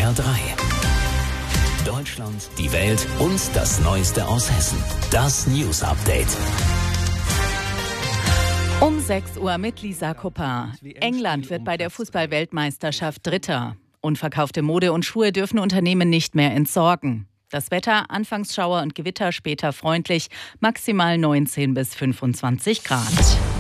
HR3. Deutschland, die Welt und das Neueste aus Hessen. Das News Update. Um 6 Uhr mit Lisa Kupper. England wird bei der Fußball-Weltmeisterschaft Dritter. Unverkaufte Mode und Schuhe dürfen Unternehmen nicht mehr entsorgen. Das Wetter, anfangs Schauer und Gewitter, später freundlich, maximal 19 bis 25 Grad.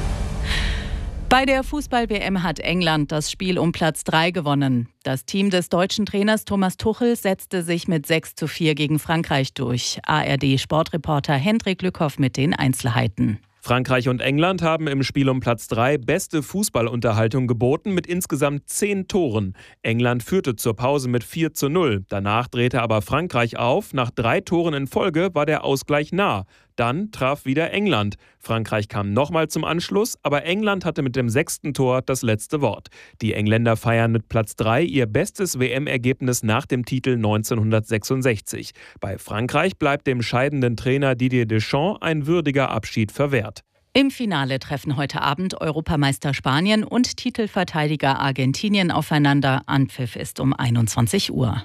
Bei der Fußball-WM hat England das Spiel um Platz 3 gewonnen. Das Team des deutschen Trainers Thomas Tuchel setzte sich mit 6:4 gegen Frankreich durch. ARD-Sportreporter Hendrik Lückhoff mit den Einzelheiten. Frankreich und England haben im Spiel um Platz 3 beste Fußballunterhaltung geboten mit insgesamt 10 Toren. England führte zur Pause mit 4:0. Danach drehte aber Frankreich auf. Nach 3 Toren in Folge war der Ausgleich nah. Dann traf wieder England. Frankreich kam nochmal zum Anschluss, aber England hatte mit dem 6. Tor das letzte Wort. Die Engländer feiern mit Platz 3 ihr bestes WM-Ergebnis nach dem Titel 1966. Bei Frankreich bleibt dem scheidenden Trainer Didier Deschamps ein würdiger Abschied verwehrt. Im Finale treffen heute Abend Europameister Spanien und Titelverteidiger Argentinien aufeinander. Anpfiff ist um 21 Uhr.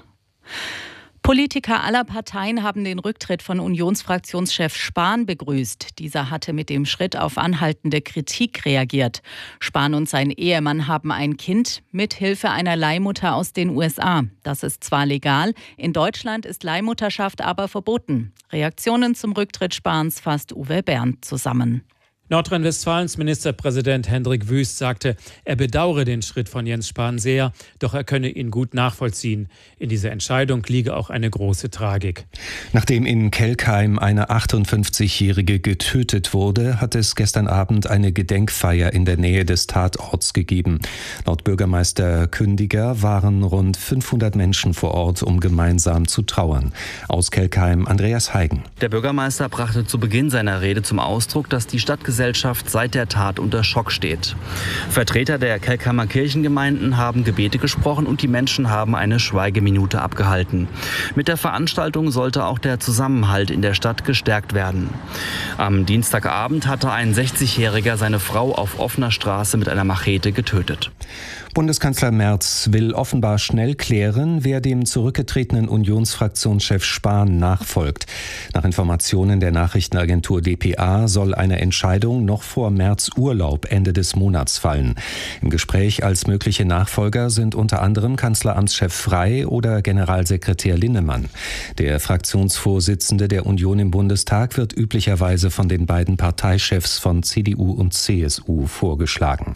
Politiker aller Parteien haben den Rücktritt von Unionsfraktionschef Spahn begrüßt. Dieser hatte mit dem Schritt auf anhaltende Kritik reagiert. Spahn und sein Ehemann haben ein Kind mit Hilfe einer Leihmutter aus den USA. Das ist zwar legal, in Deutschland ist Leihmutterschaft aber verboten. Reaktionen zum Rücktritt Spahns fasst Uwe Bernd zusammen. Nordrhein-Westfalens Ministerpräsident Hendrik Wüst sagte, er bedauere den Schritt von Jens Spahn sehr, doch er könne ihn gut nachvollziehen. In dieser Entscheidung liege auch eine große Tragik. Nachdem in Kelkheim eine 58-Jährige getötet wurde, hat es gestern Abend eine Gedenkfeier in der Nähe des Tatorts gegeben. Laut Bürgermeister Kündiger waren rund 500 Menschen vor Ort, um gemeinsam zu trauern. Aus Kelkheim Andreas Heigen. Der Bürgermeister brachte zu Beginn seiner Rede zum Ausdruck, dass die Stadtgesellschaft seit der Tat unter Schock steht. Vertreter der Kelkheimer Kirchengemeinden haben Gebete gesprochen und die Menschen haben eine Schweigeminute abgehalten. Mit der Veranstaltung sollte auch der Zusammenhalt in der Stadt gestärkt werden. Am Dienstagabend hatte ein 60-Jähriger seine Frau auf offener Straße mit einer Machete getötet. Bundeskanzler Merz will offenbar schnell klären, wer dem zurückgetretenen Unionsfraktionschef Spahn nachfolgt. Nach Informationen der Nachrichtenagentur dpa soll eine Entscheidung noch vor Merz Urlaub Ende des Monats fallen. Im Gespräch als mögliche Nachfolger sind unter anderem Kanzleramtschef Frey oder Generalsekretär Linnemann. Der Fraktionsvorsitzende der Union im Bundestag wird üblicherweise von den beiden Parteichefs von CDU und CSU vorgeschlagen.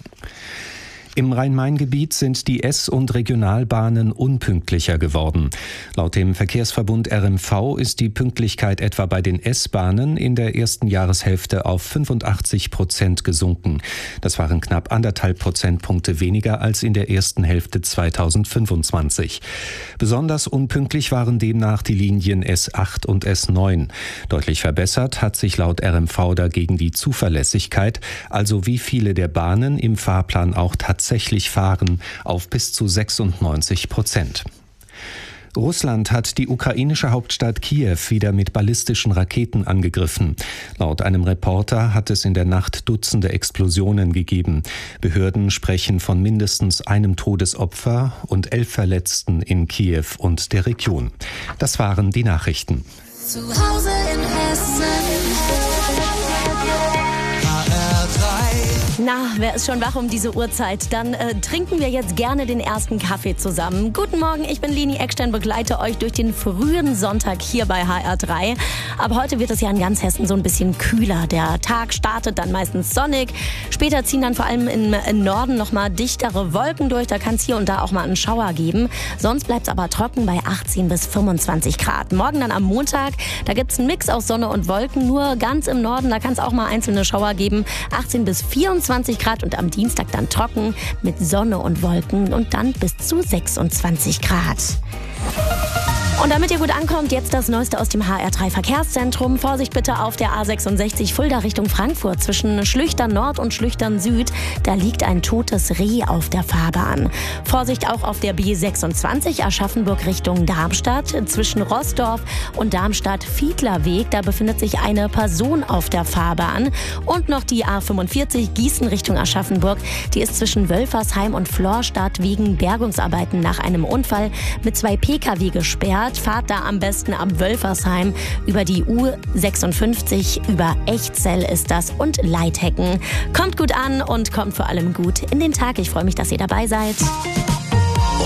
Im Rhein-Main-Gebiet sind die S- und Regionalbahnen unpünktlicher geworden. Laut dem Verkehrsverbund RMV ist die Pünktlichkeit etwa bei den S-Bahnen in der ersten Jahreshälfte auf 85% gesunken. Das waren knapp 1,5 Prozentpunkte weniger als in der ersten Hälfte 2025. Besonders unpünktlich waren demnach die Linien S8 und S9. Deutlich verbessert hat sich laut RMV dagegen die Zuverlässigkeit, also wie viele der Bahnen im Fahrplan auch tatsächlich fahren, auf bis zu 96%. Russland hat die ukrainische Hauptstadt Kiew wieder mit ballistischen Raketen angegriffen. Laut einem Reporter hat es in der Nacht Dutzende Explosionen gegeben. Behörden sprechen von mindestens einem Todesopfer und 11 Verletzten in Kiew und der Region. Das waren die Nachrichten. Zu Hause in Hessen. Na, wer ist schon wach um diese Uhrzeit? Dann trinken wir jetzt gerne den ersten Kaffee zusammen. Guten Morgen, ich bin Leni Eckstein, begleite euch durch den frühen Sonntag hier bei HR3. Aber heute wird es ja in ganz Hessen so ein bisschen kühler. Der Tag startet dann meistens sonnig. Später ziehen dann vor allem im Norden nochmal dichtere Wolken durch. Da kann es hier und da auch mal einen Schauer geben. Sonst bleibt es aber trocken bei 18 bis 25 Grad. Morgen dann am Montag, da gibt es einen Mix aus Sonne und Wolken. Nur ganz im Norden, da kann es auch mal einzelne Schauer geben. 18 bis 24 Grad und am Dienstag dann trocken mit Sonne und Wolken und dann bis zu 26 Grad. Und damit ihr gut ankommt, jetzt das Neueste aus dem HR3 Verkehrszentrum. Vorsicht bitte auf der A66 Fulda Richtung Frankfurt zwischen Schlüchtern Nord und Schlüchtern Süd. Da liegt ein totes Reh auf der Fahrbahn. Vorsicht auch auf der B26 Aschaffenburg Richtung Darmstadt zwischen Rossdorf und Darmstadt-Fiedlerweg. Da befindet sich eine Person auf der Fahrbahn. Und noch die A45 Gießen Richtung Aschaffenburg. Die ist zwischen Wölfersheim und Florstadt wegen Bergungsarbeiten nach einem Unfall mit 2 Pkw gesperrt. Fahrt da am besten ab Wölfersheim über die U56, über Echzell ist das und Leithecken. Kommt gut an und kommt vor allem gut in den Tag. Ich freue mich, dass ihr dabei seid.